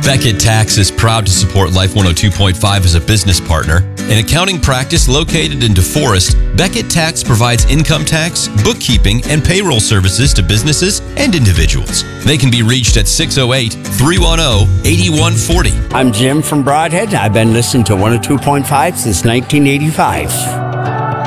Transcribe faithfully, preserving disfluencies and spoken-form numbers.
Beckett Tax is proud to support Life one oh two point five as a business partner. An accounting practice located in DeForest, Beckett Tax provides income tax, bookkeeping, and payroll services to businesses and individuals. They can be reached at six oh eight, three one zero, eight one four zero. I'm Jim from Broadhead. I've been listening to one oh two point five since nineteen eighty-five.